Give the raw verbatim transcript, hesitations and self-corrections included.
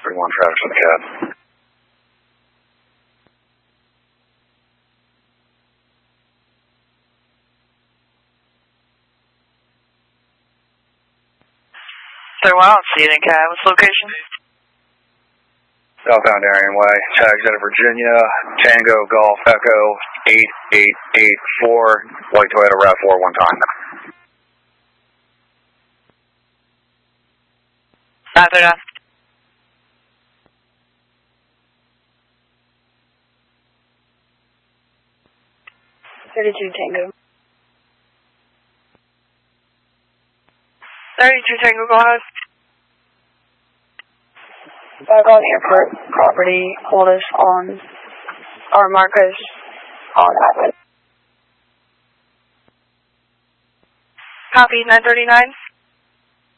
Property one, Travis in the cab. Sir, well, I don't see it in cab. What's the location? Southbound Darien Way, tags out of Virginia, Tango Golf Echo eight eight eight four, white Toyota RAV four one time. After that. thirty-two Tango. thirty-two Tango, go ahead. Back on airport property, hold us on our markers on that. Copy, nine thirty-nine.